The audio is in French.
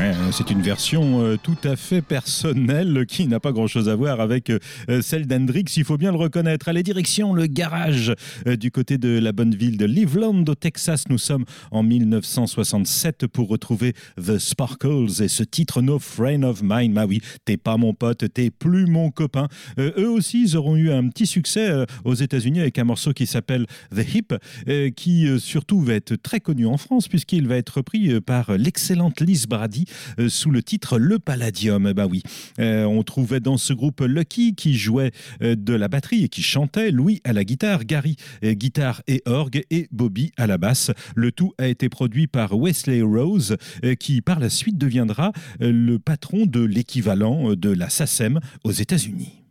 C'est une version tout à fait personnelle qui n'a pas grand-chose à voir avec celle d'Hendrix, il faut bien le reconnaître. Allez, direction le garage du côté de la bonne ville de Cleveland au Texas. Nous sommes en 1967 pour retrouver The Sparkles et ce titre No Friend of Mine. Bah oui, t'es pas mon pote, t'es plus mon copain. Eux aussi, ils auront eu un petit succès aux États-Unis avec un morceau qui s'appelle The Hip, qui surtout va être très connu en France puisqu'il va être repris par l'excellente Liz Brady sous le titre Le Palladium. Bah oui, on trouvait dans ce groupe Lucky qui jouait de la batterie et qui chantait, Louis à la guitare, Gary guitare et orgue et Bobby à la basse. Le tout a été produit par Wesley Rose qui par la suite deviendra le patron de l'équivalent de la SACEM aux États-Unis.